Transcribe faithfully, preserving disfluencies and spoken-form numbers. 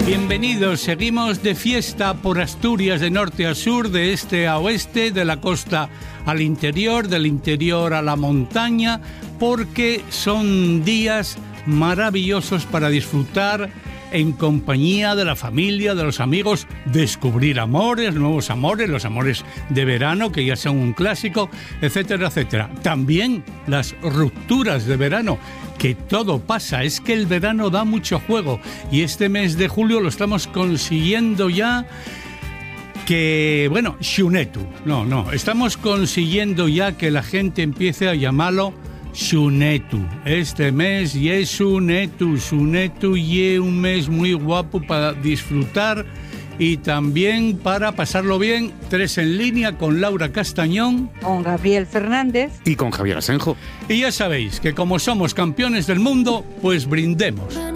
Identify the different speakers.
Speaker 1: Bienvenidos, seguimos de fiesta por Asturias de norte a sur, de este a oeste, de la costa al interior, del interior a la montaña, porque son días maravillosos para disfrutar en compañía de la familia, de los amigos, descubrir amores, nuevos amores, los amores de verano, que ya son un clásico, etcétera, etcétera. También las rupturas de verano, que todo pasa, es que el verano da mucho juego, y este mes de julio lo estamos consiguiendo ya. Que, bueno, xunetu, no, no, estamos consiguiendo ya que la gente empiece a llamarlo xunetu. Este mes y es xunetu, xunetu y es un mes muy guapo para disfrutar y también para pasarlo bien. Tres en línea con Laura Castañón,
Speaker 2: con Gabriel Fernández
Speaker 3: y con Javier Asenjo.
Speaker 1: Y ya sabéis que como somos campeones del mundo, pues brindemos.